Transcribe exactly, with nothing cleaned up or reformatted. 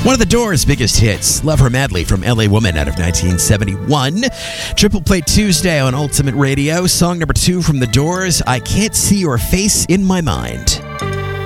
One of the Doors' biggest hits, Love Her Madly from L A Woman out of nineteen seventy-one. Triple Play Tuesday on Ultimate Radio. Song number two from the Doors, I Can't See Your Face in My Mind.